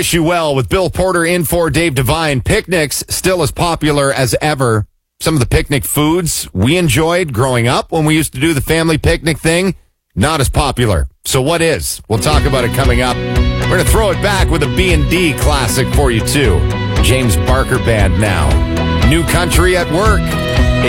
Wish You Well with Bill Porter in for Dave Devine. Picnics still as popular as ever. Some of the picnic foods we enjoyed growing up when we used to do the family picnic thing, not as popular. So what is? We'll talk about it coming up. We're going to throw it back with a B&D classic for you, too. James Barker Band now. New Country at Work.